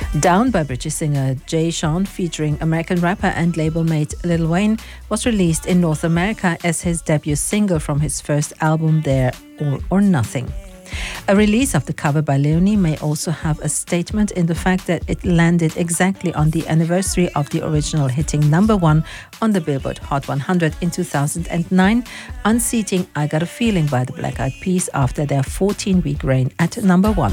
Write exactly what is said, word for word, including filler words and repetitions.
Down by British singer Jay Sean featuring American rapper and label mate Lil Wayne was released in North America as his debut single from his first album There All or Nothing. A release of the cover by Leonie may also have a statement in the fact that it landed exactly on the anniversary of the original, hitting number one on the Billboard Hot one hundred in two thousand nine, unseating I Got a Feeling by the Black Eyed Peas after their fourteen-week reign at number one.